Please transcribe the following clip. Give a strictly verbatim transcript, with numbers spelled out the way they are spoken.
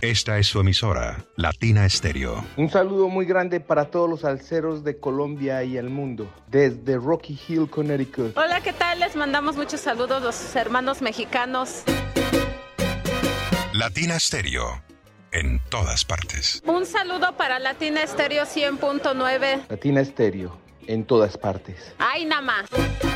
Esta es su emisora, Latina Estéreo. Un saludo muy grande para todos los salseros de Colombia y el mundo, desde Rocky Hill, Connecticut. Hola, ¿qué tal? Les mandamos muchos saludos a los hermanos mexicanos. Latina Estéreo, en todas partes. Un saludo para Latina Estéreo cien punto nueve. Latina Estéreo, en todas partes. ¡Ay, nada más!